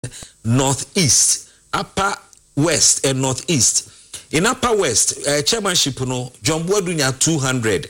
northeast, upper west and northeast. In upper west, chairmanship no John Boadu nya 200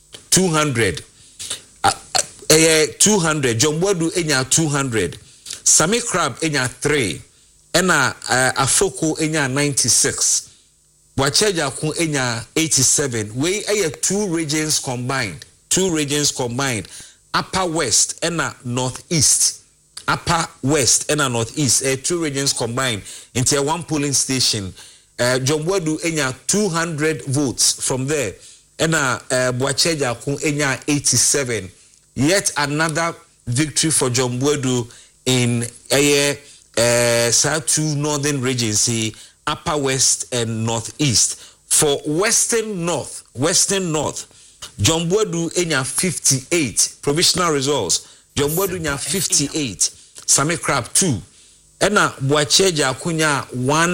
John Boadu enya 200 Sami Crab enya 3 ena Afoko enya 96 Bwacheja ku enya 87 we two regions combined upper west ena northeast upper west and northeast, two regions combined into one polling station. John Boadu enya 200 votes from there, and Bwacheja kun enya 87. Yet another victory for John Boadu in two northern regions, upper west and northeast. For western north, John Boadu enya 58 provisional results. John Boadu nya 58, Sami Crab 2, ena Bwacheja kunya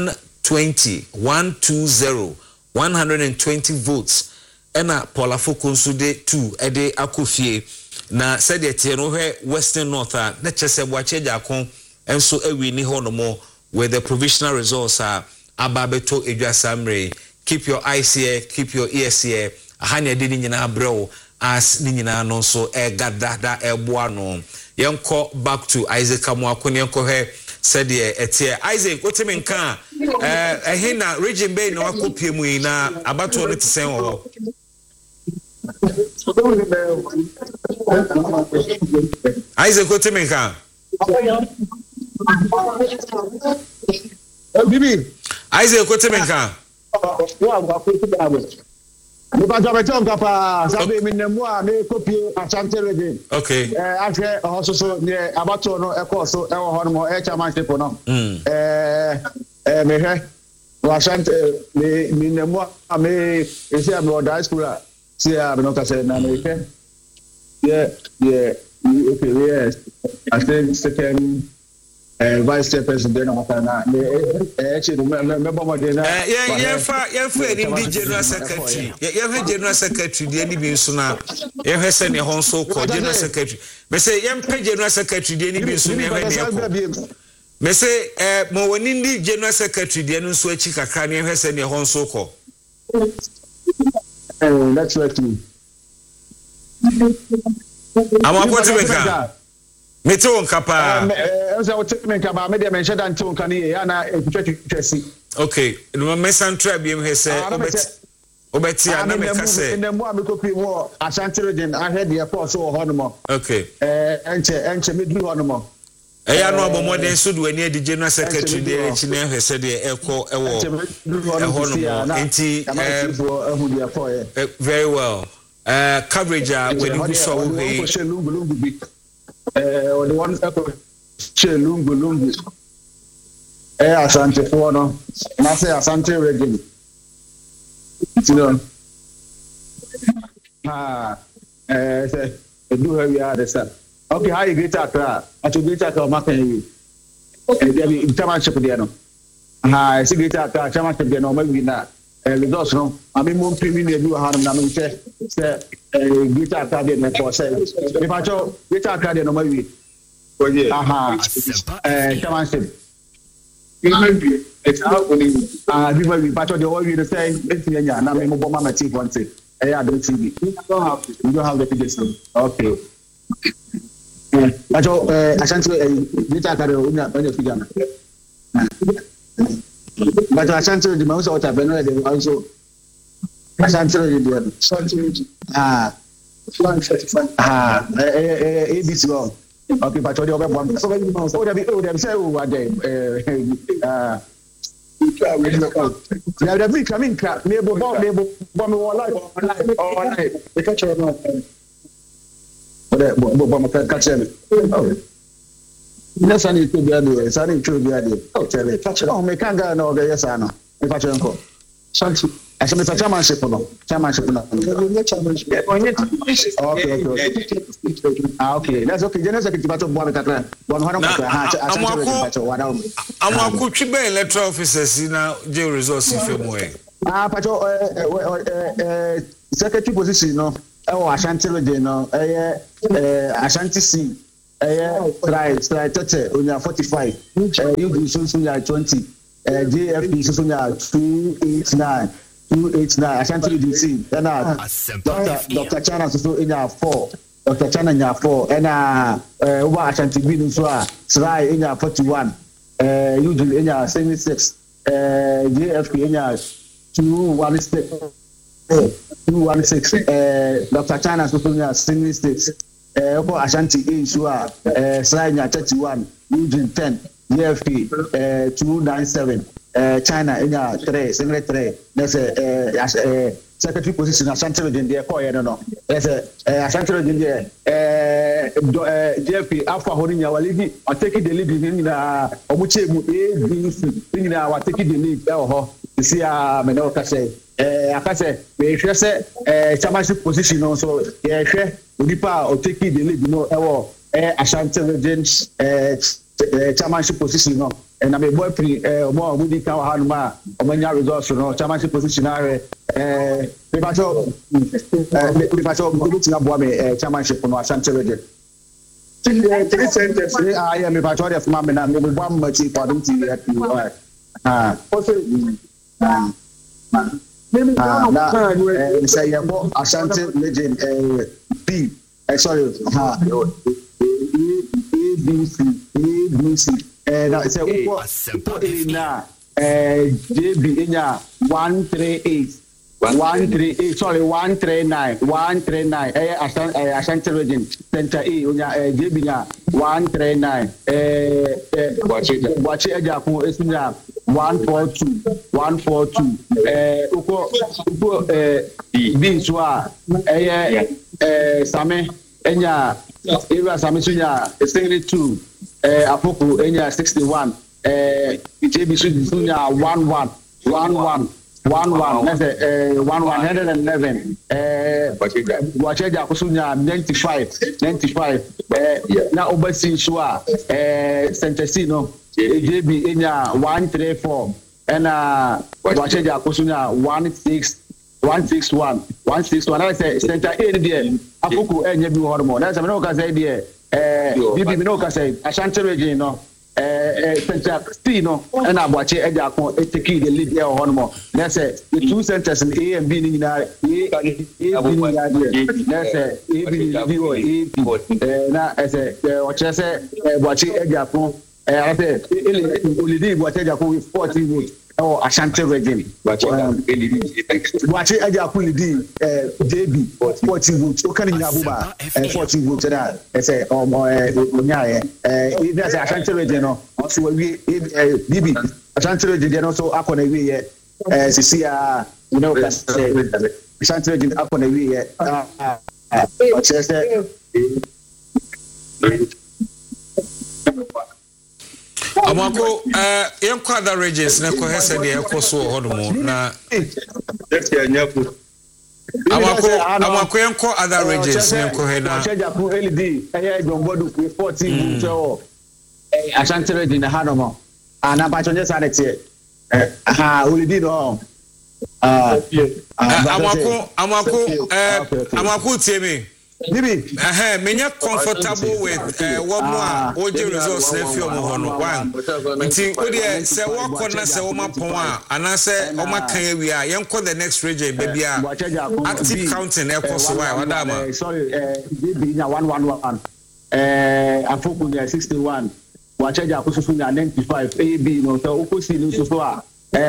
120 votes, ena Paul Afoko nsude 2 ede akofie na said tie no hwe western north na chese Bwacheja akon enso awi ni ho no mo with the provisional results ababeto edwasamre. Keep your eyes here, keep your ears here. Ahanya de ni nyina abrɛw as ni nyina no so gada eboa no yenko back to Isaac Amuako ne yenko he said etie Isaac otime nka ehina region bay no akopie mu na abato no tisen wo Isaac otime nka Bibi Isaac otime nka Sabe minnemua me copy Ashanti region. Okay. Ahwe hososo ne abato no ekoso ewo ho no chairmanship no. Mehwe Ashanti minnemua me esi am high school see am no ka say na mehwe. Yeah, okay, yes. I think second vice chairperson na actually remember what they general secretary general secretary the any bi nso na ye se ne ho nso ko general secretary me say general secretary the any bi nso ne me say mo woni ndi general secretary the no nso achi kakra ne se ne ho nso ko that's right me amakwotibeka Mete wonka pa. Enso wotemenka ba me de menhye dan te wonka ne ya na etwetwetwesi. Okay, no me santra bi em hese obeti na me kase. Ndemu a me kopi wo Ashanti region ahead the airport so ho no mo. Okay. Enche me duru ho no mo. Eya no abomoden so do ani edi general secretary de echi na hese de ekọ ewo ho no mo. Enti very well. Coverage when you saw we or the one Lungu. Asante for no. And I say Asante region. You know. Do have you had the okay, how you get Accra? I should get Accra Makan. And there be chairmanship there no. I see get Accra chairmanship there no maybe na. Results no. I mean more premium do harm na me say get Accra there no for say. If I show get Accra there no maybe. Chairmanship. It's out when people be part of the whole you say it's nya na me mo bomb my team one say. I don't see you don't have the tickets. Okay. But Ashanti get Accra on your figure. But Ashanti the most out of also Ashanti the ABC well. Okay, but the other one so they say who are there yeah we coming crap neighbor bomb life the catch or not bomb catch me yes I need to be there so I need to be there tell it catch no me can go no yes I know if I try go Shanti I say me chairmanship no okay that's okay general secretary bato bo kakra bon ho no Amaku twibe electoral officers na jail resource ifemu pato secretary position no e o Ashanti region no Ashanti C Try tete onya 45 you so nya 20 JFP so nya 289 Ashanti DC na Dr. Chana so nya 4 Dr. Chana nya 4 na wa Ashanti B no so a Sry nya 41 Eugene nya 76 JFP nya 216 Dr. Chana so nya 76 Opo Ashanti A so a Sry nya 31 Eugene 10 JFP 297 China nya 3 single 3 that's secretary position Ashanti region there call no that's Ashanti region there JFP after holding your league or take the lead in na omuche mu in na wa take the lead ho see me no ka say akase we hwe say chairmanship position no so ye hwe onipa o take the lead no ewo Ashanti region chairmanship position no and I'm a boy pre more we can have ma omanya results no chairmanship position are we pacho go to abo me chairmanship no Ashanti region three centers I am me pacho dey from me na me bo am machi for them to say you Ashanti region B sorry ABC na say uko na JB nya 138 sorry 139 Ashanti region center A nya JB nya 139 Bwache eja ko esunya 142 uko B so a Same enya Ira Samisunya 72 Apoko enya 61 JB Sunya 11 let's say 111 Wacheja Kusunya 95 na Obasi Shua Sentesino JB enya 134 and Wacheja Kusunya 161 I say center A there Apoko enya bi hormone that's me no ka say there bibi me no ka say Ashanti region no center C no and Abwache eja kon take the lead there hormone that's the two centers in A and B ni na that's A B na say Wache say Abwache eja kon I say Olidi Abwache eja kon with 40 votes or Ashanti region Wache eja kon lead JB 40 votes o kan nya buba 40 votes na say onya even say Ashanti region no so we bibi Ashanti region no so akona we sisi you know Ashanti region akona we Wache say Amako yenko other regions na ko hese de ekoso hodomo na Amako yenko other regions na ko he na Cheja ku LD Jombodu ku 14 so Ashanti region na hanomo ana ba chonje sanete LD no Amako tiemi Bibi menya comfortable with what more oje results na fi omo hono one nti odi se wako na se woma pon a ana se woma kan awi a yenko the next region baby a active counting ekoso why wadama sorry bibi nya 111 Afoko nya 61 wachaja kususu nya 95 AB no so ukosi no so a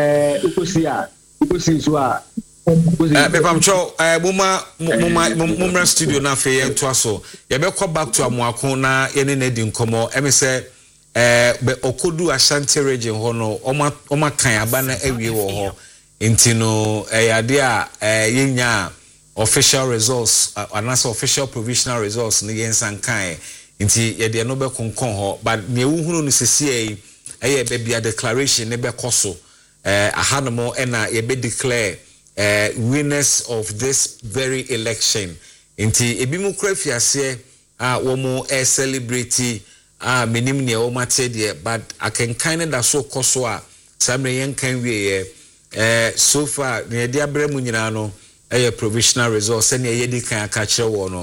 ukosi so a Pepamcho mumra studio na fe yen to aso ye be call back to Amuako na ye ne di nkomo emi se be okodu Ashanti region ho no oma kan aba na awie wo ho enti no yade a yenya official results anasa official provisional results ne yen san kan enti ye de no be konkon ho but me wuhunu no sesi e be bia declaration ne be koso ahanomo na ye be declare winners of this very election inti ebimu krafiase womo celebrity menim ne o mate de but akenkan da so koso a samre yenkan wie so far ne de abremu nyina no provisional results ne ye di kan aka kire wo no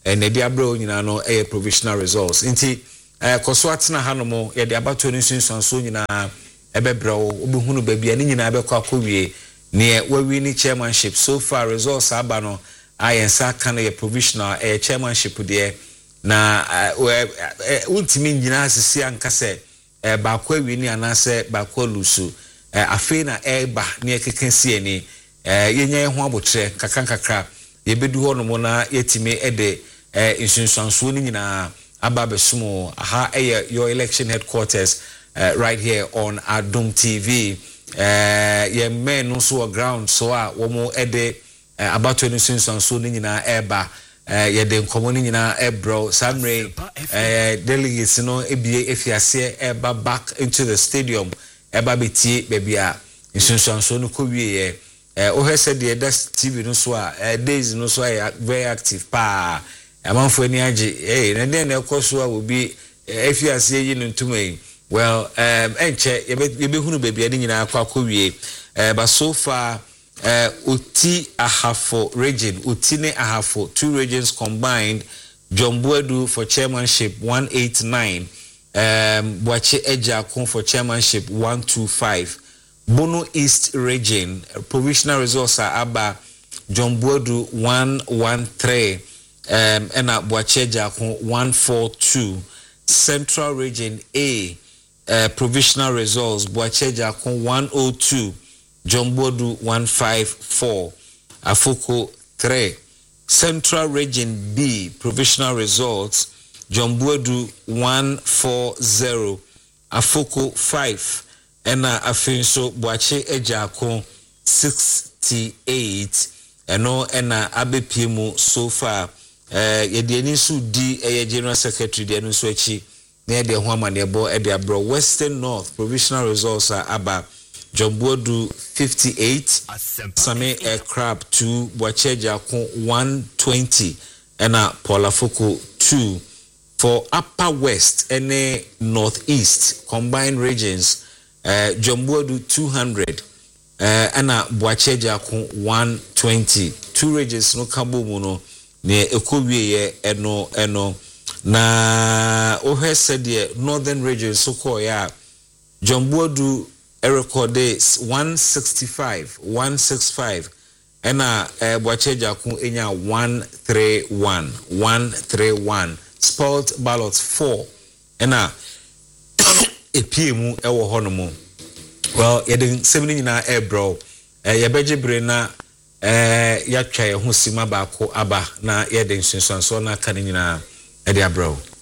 na de abro nyina no provisional results nti koso atena hanomo ye de abato ni sunsunso nyina ebebrewo obehunu babia ni nyina abekọ akowie ne wawi ni chairmanship so far results aba no ayensa kan ye provisional chairmanship de na ultimi nyina asisi ankase ba kwa wi ni anase ba kwa lusu afi na eba ne ekekensi ani yenya ho abotre kakra yebedu ho no mo na yetimi ede insunsuanso ni nyina aba besumo aha your election headquarters right here on Adom TV ye men no so ground so a wo mo ede about insunsuanso ni nyina eba ye de nkomo ni nyina ebro samre delegates no ebie efiase eba back into the stadium eba betie bebia insunsuanso no kowie o said the TV no so days no so very active pa amanfo ani age na den na ekoso a obi efiase yi no ntumai well enche yebe hunu bebia ni nyina akwa but so far Uti Ahafo region, Utine Ahafo, 2 regions combined, John Buedu for chairmanship 189, Boache Ejakun for chairmanship 125, Bono East region, provisional results are Abba, John Buedu 113, and Boache Ejakun 142, Central region A, provisional results, Boache Ejakun 102, John Bodu 154, Afoko 3, Central Region B, provisional results, John Bodu 140, Afoko 5, Ena Afinso Boache Ejakon 68, Eno Ena Abepiemu so far, Yedieni su di General Secretary Dianu Swechi, near the Huama Nebo Ediabro, Western North, provisional results are Aba. John Bodu 58, Same Crab 2, Boacheja 120, and Paula Foko 2. For Upper West and Northeast combined regions, John Bodu 200, and Boacheja 120. 2 regions no kabo muno ne ekowie eno na ohe said northern regions so call ya John Bodu recorded 165 and Boacheja kun enya 131 spelled ballots 4 and epiemu ewo honomo well yedin 70 na ebro yebeje brena yatwa ye ho sima ba ko aba na yedin sunsanso na kan nyina ede abro